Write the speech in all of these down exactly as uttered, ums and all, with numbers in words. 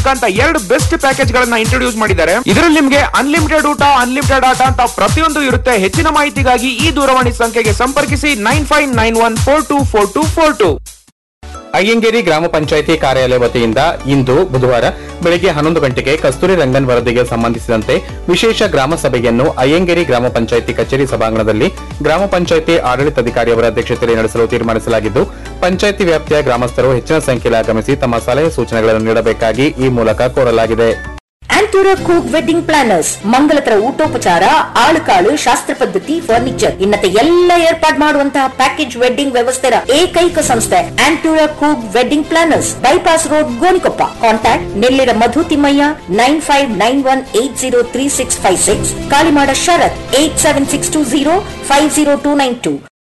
ಅಂತ ಎರಡು best package ಗಳನ್ನ ಇಂಟ್ರೊಡ್ಯೂಸ್ ಮಾಡಿದ್ದಾರೆ. ಇದರಲ್ಲಿ ನಿಮಗೆ ಅನ್ಲಿಮಿಟೆಡ್ ಊಟ, ಅನ್ಲಿಮಿಟೆಡ್ ಆಟ ಅಂತ ಪ್ರತಿಯೊಂದು ಇರುತ್ತೆ. ಹೆಚ್ಚಿನ ಮಾಹಿತಿಗಾಗಿ ಈ ದೂರವಾಣಿ ಸಂಖ್ಯೆಗೆ ಸಂಪರ್ಕಿಸಿ nine five nine one four two four two four two. Ayyangeri ಗ್ರಾಮ ಪಂಚಾಯಿತಿ ಕಾರ್ಯಾಲಯ ವತಿಯಿಂದ ಇಂದು ಬುಧವಾರ ಬೆಳಗ್ಗೆ ಹನ್ನೊಂದು ಗಂಟೆಗೆ ಕಸ್ತೂರಿ ರಂಗನ್ ವರದಿಗೆ ಸಂಬಂಧಿಸಿದಂತೆ ವಿಶೇಷ ಗ್ರಾಮ ಸಭೆಯನ್ನು ಅಯ್ಯಂಗೇರಿ ಗ್ರಾಮ ಪಂಚಾಯಿತಿ ಕಚೇರಿ ಸಭಾಂಗಣದಲ್ಲಿ ಗ್ರಾಮ ಪಂಚಾಯಿತಿ ಆಡಳಿತಾಧಿಕಾರಿಯವರ ಅಧ್ಯಕ್ಷತೆಯಲ್ಲಿ ನಡೆಸಲು ತೀರ್ಮಾನಿಸಲಾಗಿದ್ದು, ಪಂಚಾಯಿತಿ ವ್ಯಾಪ್ತಿಯ ಗ್ರಾಮಸ್ಥರು ಹೆಚ್ಚಿನ ಸಂಖ್ಯೆಯಲ್ಲಿ ಆಗಮಿಸಿ ತಮ್ಮ ಸಲಹೆ ಸೂಚನೆಗಳನ್ನು ನೀಡಬೇಕಾಗಿ ಈ ಮೂಲಕ ಕೋರಲಾಗಿದೆ. ಆಂಟೂರಾ ಕೂಕ್ ವೆಡ್ಡಿಂಗ್ ಪ್ಲಾನರ್ಸ್ ಮಂಗಲತರ ಊಟೋಪಚಾರ, ಆಳುಕಾಳು, ಶಾಸ್ತ್ರ ಪದ್ಧತಿ, ಫರ್ನಿಚರ್ ಇನ್ನತೆ ಎಲ್ಲ ಏರ್ಪಾಡು ಮಾಡುವಂತಹ ಪ್ಯಾಕೇಜ್ ವೆಡ್ಡಿಂಗ್ ವ್ಯವಸ್ಥೆಯ ಏಕೈಕ ಸಂಸ್ಥೆ ಆಂಟೂರಾ ಕೂಕ್ wedding planners, bypass road, Gonikoppa. Contact Nellira ಮಧು Thimmaiah nine five nine one eight zero three six five six, Kalimada ಶರತ್ eight seven six two zero five zero two nine two.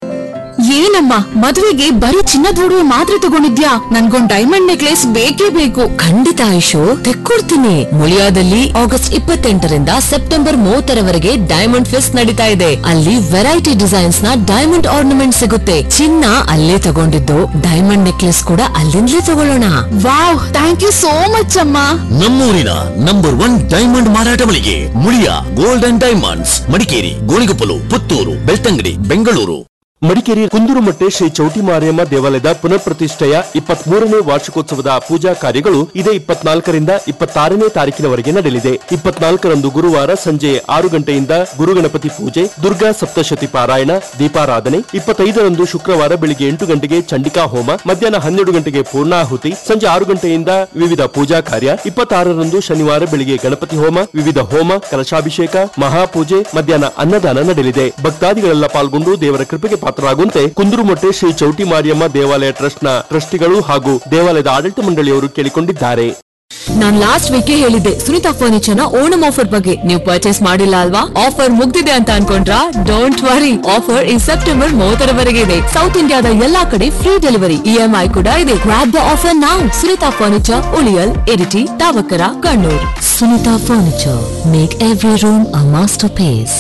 ಏನಮ್ಮ ಮದುವೆಗೆ ಬರೀ ಚಿನ್ನದ ಒಡವೆ ಮಾತ್ರ ತಗೊಂಡಿದ್ಯಾ? ನನ್ಗೊಂದ್ ಡೈಮಂಡ್ ನೆಕ್ಲೆಸ್ ಬೇಕೇ ಬೇಕು. ಖಂಡಿತ ಆಯುಷು, ತೆಕ್ಕೊಡ್ತೀನಿ. ಮುಳಿಯಾದಲ್ಲಿ ಆಗಸ್ಟ್ ಇಪ್ಪತ್ತೆಂಟರಿಂದ ಸೆಪ್ಟೆಂಬರ್ ಮೂವತ್ತರವರೆಗೆ ಡೈಮಂಡ್ ಫೆಸ್ಟ್ ನಡೀತಾ ಇದೆ. ಅಲ್ಲಿ ವೆರೈಟಿ ಡಿಸೈನ್ಸ್ ನ ಡೈಮಂಡ್ ಆರ್ನಮೆಂಟ್ ಸಿಗುತ್ತೆ. ಚಿನ್ನ ಅಲ್ಲೇ ತಗೊಂಡಿದ್ದು, ಡೈಮಂಡ್ ನೆಕ್ಲೆಸ್ ಕೂಡ ಅಲ್ಲಿಂದಲೇ ತಗೊಳ್ಳೋಣ. Wow, thank you so much ಅಮ್ಮ. ನಮ್ಮೂರಿನ ನಂಬರ್ ಒನ್ ಡೈಮಂಡ್ ಮಾರಾಟ ಮಳಿಗೆ Muliya gold and diamonds, Madikeri, Gonikoppal, Puttur, Belthangady, Bengaluru. Madikeri ಕುಂದೂರುಮಟ್ಟೆ Shri ಚೌಟಿ Mariyamma ದೇವಾಲಯದ ಪುನರ್ ಪ್ರತಿಷ್ಠೆಯ ಇಪ್ಪತ್ಮೂರನೇ ವಾರ್ಷಿಕೋತ್ಸವದ ಪೂಜಾ ಕಾರ್ಯಗಳು ಇದೇ ಇಪ್ಪತ್ನಾಲ್ಕರಿಂದ ಇಪ್ಪತ್ತಾರನೇ ತಾರೀಕಿನವರೆಗೆ ನಡೆಯಲಿದೆ. ಇಪ್ಪತ್ನಾಲ್ಕರಂದು ಗುರುವಾರ ಸಂಜೆ ಆರು ಗಂಟೆಯಿಂದ ಗುರುಗಣಪತಿ ಪೂಜೆ, ದುರ್ಗಾ ಸಪ್ತಶತಿ ಪಾರಾಯಣ, ದೀಪಾರಾಧನೆ. ಇಪ್ಪತ್ತೈದರಂದು ಶುಕ್ರವಾರ ಬೆಳಿಗ್ಗೆ ಎಂಟು ಗಂಟೆಗೆ ಚಂಡಿಕಾ ಹೋಮ, ಮಧ್ಯಾಹ್ನ ಹನ್ನೆರಡು ಗಂಟೆಗೆ ಪೂರ್ಣಾಹುತಿ, ಸಂಜೆ ಆರು ಗಂಟೆಯಿಂದ ವಿವಿಧ ಪೂಜಾ ಕಾರ್ಯ. ಇಪ್ಪತ್ತಾರರಂದು ಶನಿವಾರ ಬೆಳಿಗ್ಗೆ ಗಣಪತಿ ಹೋಮ, ವಿವಿಧ ಹೋಮ, ಕಲಶಾಭಿಷೇಕ, ಮಹಾಪೂಜೆ, ಮಧ್ಯಾಹ್ನ ಅನ್ನದಾನ ನಡೆಯಲಿದೆ. ಭಕ್ತಾದಿಗಳೆಲ್ಲ ಪಾಲ್ಗೊಂಡು ದೇವರ ಕೃಪೆಗೆ ಪಾತ್ರರಾಗುವಂತೆ ಕುಂದೂರುಮಟ್ಟೆ ಶ್ರೀ ಚೌಟಿ ಮಾರಿಯಮ್ಮ ದೇವಾಲಯ ಟ್ರಸ್ಟ್ನ ಟ್ರಸ್ಟಿಗಳು ಹಾಗೂ ದೇವಾಲಯದ ಆಡಳಿತ ಮಂಡಳಿಯವರು ಕೇಳಿಕೊಂಡಿದ್ದಾರೆ. ನಾನ್ ಲಾಸ್ಟ್ ವೀಕ್ ಹೇಳಿದ್ದೆ ಸುನಿತಾ ಫರ್ನಿಚರ್ ನ ಓಣಂ ಆಫರ್ ಬಗ್ಗೆ. ನೀವು ಪರ್ಚೇಸ್ ಮಾಡಿಲ್ಲ ಅಲ್ವಾ? ಆಫರ್ ಮುಗ್ದಿದೆ ಅಂತ ಅನ್ಕೊಂಡ್ರಾ? ಡೋಂಟ್ ವರಿ, ಆಫರ್ ಈ ಸೆಪ್ಟೆಂಬರ್ ಮೂವತ್ತರವರೆಗೆ ಇದೆ. ಸೌತ್ ಇಂಡಿಯಾದ ಎಲ್ಲಾ ಕಡೆ ಫ್ರೀ ಡೆಲಿವರಿ, ಇಎಂಐ ಕೂಡ ಇದೆ. Grab the offer now. Sunita furniture, ಉಳಿಯಲ್, Iritty, ತಾವಕರ, Kannur. Sunita furniture, make every room a master piece.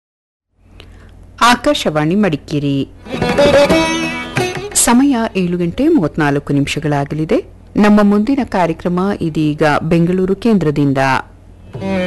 Akashvani Madikeri. ಸಮಯ ಏಳು ಗಂಟೆ ಮೂವತ್ನಾಲ್ಕು ನಿಮಿಷಗಳಾಗಲಿದೆ. ನಮ್ಮ ಮುಂದಿನ ಕಾರ್ಯಕ್ರಮ ಇದೀಗ ಬೆಂಗಳೂರು ಕೇಂದ್ರದಿಂದ.